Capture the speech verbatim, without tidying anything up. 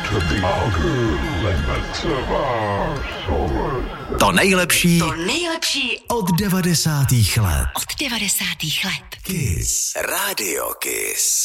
To nejlepší, to nejlepší od devadesátých let. Od devadesátých let. Kiss. Radio Kiss.